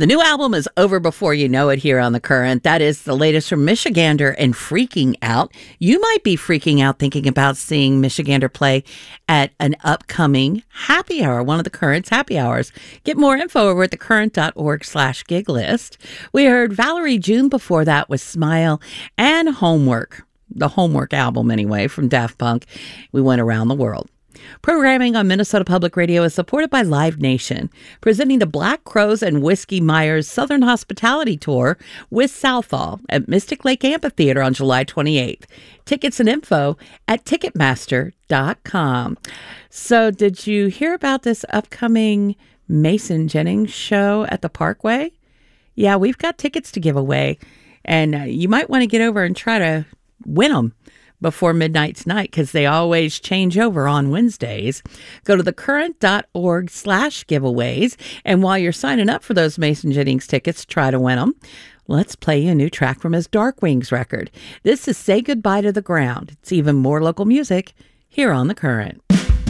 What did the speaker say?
The new album is Over Before You Know It here on The Current. That is the latest from Michigander and Freaking Out. You might be freaking out thinking about seeing Michigander play at an upcoming happy hour, one of the Current's happy hours. Get more info over at thecurrent.org/gig list. We heard Valerie June before that with Smile and Homework, the Homework album anyway, from Daft Punk. We went around the world. Programming on Minnesota Public Radio is supported by Live Nation, presenting the Black Crowes and Whiskey Myers Southern Hospitality Tour with Southall at Mystic Lake Amphitheater on July 28th. Tickets and info at Ticketmaster.com. So did you hear about this upcoming Mason Jennings show at the Parkway? Yeah, we've got tickets to give away, and you might want to get over and try to win them before midnight tonight, because they always change over on Wednesdays. Go to thecurrent.org/giveaways. And while you're signing up for those Mason Jennings tickets, try to win them. Let's play you a new track from his Dark Wings record. This is Say Goodbye to the Ground. It's even more local music here on The Current.